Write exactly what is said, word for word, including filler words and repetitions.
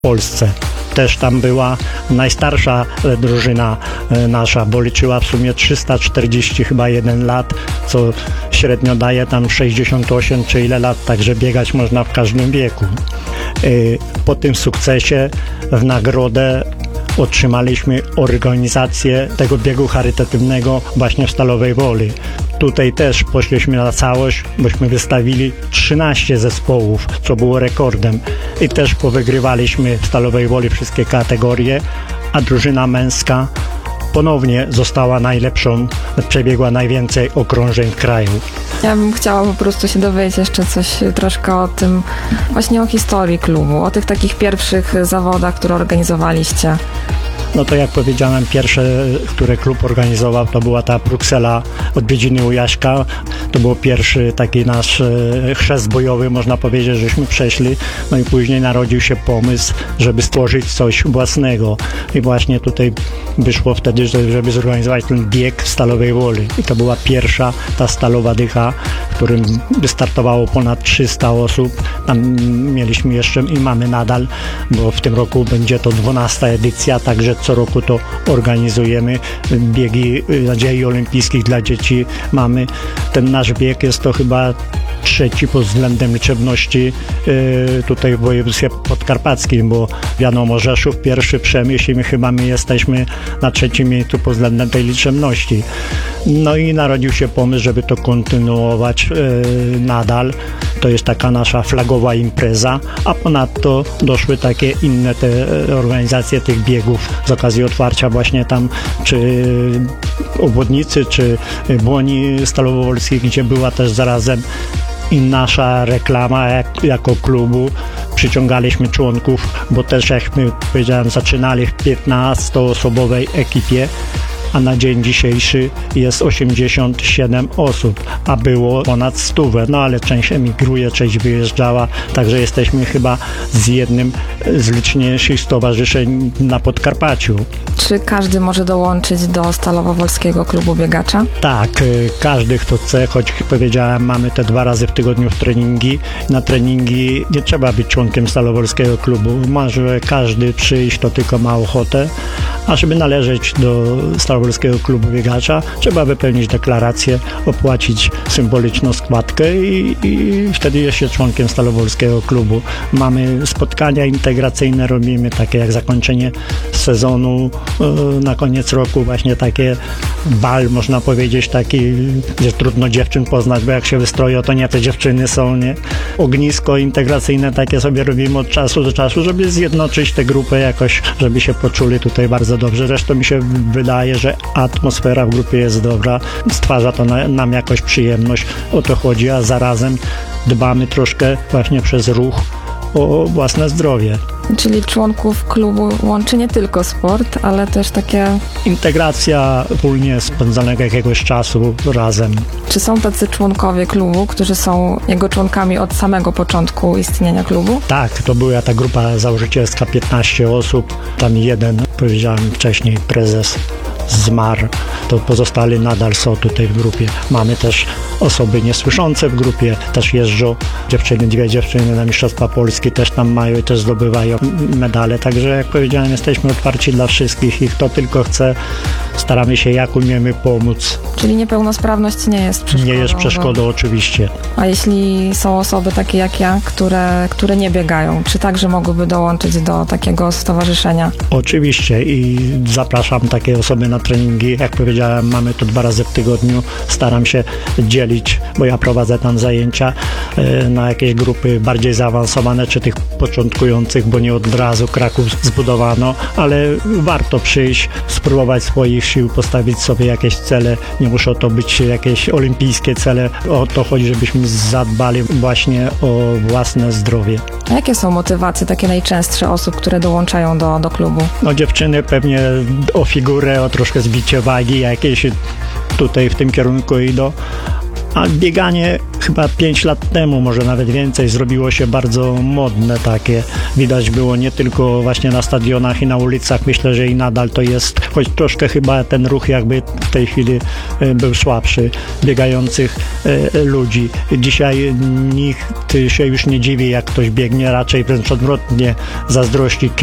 Polsce. Też tam była najstarsza drużyna nasza, bo liczyła w sumie trzysta czterdzieści chyba jeden lat, co średnio daje tam sześćdziesiąt osiem czy ile lat, także biegać można w każdym wieku. Po tym sukcesie w nagrodę otrzymaliśmy organizację tego biegu charytatywnego właśnie w Stalowej Woli. Tutaj też poszliśmy na całość, bośmy wystawili trzynaście zespołów, co było rekordem. I też powygrywaliśmy w Stalowej Woli wszystkie kategorie, a drużyna męska ponownie została najlepszą, przebiegła najwięcej okrążeń w kraju. Ja bym chciała po prostu się dowiedzieć jeszcze coś troszkę o tym, właśnie o historii klubu, o tych takich pierwszych zawodach, które organizowaliście. No to jak powiedziałem, pierwsze, które klub organizował, to była ta Bruksela, odwiedziny u Jaśka. To był pierwszy taki nasz chrzest bojowy, można powiedzieć, żeśmy przeszli. No i później narodził się pomysł, żeby stworzyć coś własnego. I właśnie tutaj wyszło wtedy, żeby zorganizować ten bieg w Stalowej Woli. I to była pierwsza ta Stalowa Dycha, w którym wystartowało ponad trzysta osób. Tam mieliśmy jeszcze i mamy nadal, bo w tym roku będzie to dwunasta edycja, także co roku to organizujemy. Biegi nadziei olimpijskich dla dzieci mamy. Ten nasz bieg jest to chyba trzeci pod względem liczebności yy, tutaj w województwie podkarpackim, bo wiadomo, Rzeszów pierwszy, Przemyśl i my chyba my jesteśmy na trzecim miejscu pod względem tej liczebności. No i narodził się pomysł, żeby to kontynuować yy, nadal. To jest taka nasza flagowa impreza, a ponadto doszły takie inne te organizacje tych biegów z okazji otwarcia właśnie tam czy obwodnicy, czy Błoni Stalowo-Wolskiej, gdzie była też zarazem i nasza reklama jak, jako klubu. Przyciągaliśmy członków, bo też jak my powiedziałem, zaczynali w piętnastoosobowej ekipie, a na dzień dzisiejszy jest osiemdziesiąt siedem osób, a było ponad sto. No ale część emigruje, część wyjeżdżała, także jesteśmy chyba z jednym z liczniejszych stowarzyszeń na Podkarpaciu. Czy każdy może dołączyć do Stalowo-Wolskiego Klubu Biegacza? Tak, każdy kto chce, choć powiedziałem, mamy te dwa razy w tygodniu w treningi. Na treningi nie trzeba być członkiem Stalowo-Wolskiego Klubu. Może każdy przyjść, to tylko ma ochotę, a żeby należeć do Stalowo-Wolskiego Klubu Biegacza, trzeba wypełnić deklarację, opłacić symboliczną składkę i, i wtedy jest się członkiem Stalowo-Wolskiego Klubu. Mamy spotkania integracyjne, robimy takie jak zakończenie sezonu, na koniec roku właśnie takie bal, można powiedzieć, taki, gdzie trudno dziewczyn poznać, bo jak się wystroją, to nie te dziewczyny są, nie? Ognisko integracyjne takie sobie robimy od czasu do czasu, żeby zjednoczyć tę grupę jakoś, żeby się poczuli tutaj bardzo dobrze. Zresztą mi się wydaje, że atmosfera w grupie jest dobra, stwarza to na, nam jakoś przyjemność, o to chodzi, a zarazem dbamy troszkę właśnie przez ruch o własne zdrowie. Czyli członków klubu łączy nie tylko sport, ale też takie... integracja wspólnie spędzonego jakiegoś czasu razem. Czy są tacy członkowie klubu, którzy są jego członkami od samego początku istnienia klubu? Tak, to była ta grupa założycielska, piętnaście osób. Tam jeden, powiedziałem wcześniej, prezes zmarł, to pozostali nadal są tutaj w grupie. Mamy też osoby niesłyszące w grupie, też jeżdżą dziewczyny, dwie dziewczyny na Mistrzostwa Polski, też tam mają i też zdobywają medale, także jak powiedziałem, jesteśmy otwarci dla wszystkich i kto tylko chce, staramy się jak umiemy pomóc. Czyli niepełnosprawność nie jest przeszkodą? Nie jest przeszkodą, oczywiście. A jeśli są osoby takie jak ja, które, które nie biegają, czy także mogłyby dołączyć do takiego stowarzyszenia? Oczywiście i zapraszam takie osoby na treningi. Jak powiedziałem, mamy to dwa razy w tygodniu. Staram się dzielić, bo ja prowadzę tam zajęcia na jakieś grupy bardziej zaawansowane, czy tych początkujących, bo nie od razu Kraków zbudowano, ale warto przyjść, spróbować swoich sił, postawić sobie jakieś cele. Nie muszą to być jakieś olimpijskie cele. O to chodzi, żebyśmy zadbali właśnie o własne zdrowie. A jakie są motywacje takie najczęstsze osób, które dołączają do, do klubu? No dziewczyny pewnie o figurę, o troszkę zbicie wagi jakieś tutaj w tym kierunku idą, A bieganie chyba pięć lat temu, może nawet więcej, zrobiło się bardzo modne takie. Widać było nie tylko właśnie na stadionach i na ulicach, myślę, że i nadal to jest, choć troszkę chyba ten ruch jakby w tej chwili e, był słabszy, biegających e, ludzi. Dzisiaj nikt się już nie dziwi, jak ktoś biegnie, raczej wręcz odwrotnie zazdrości,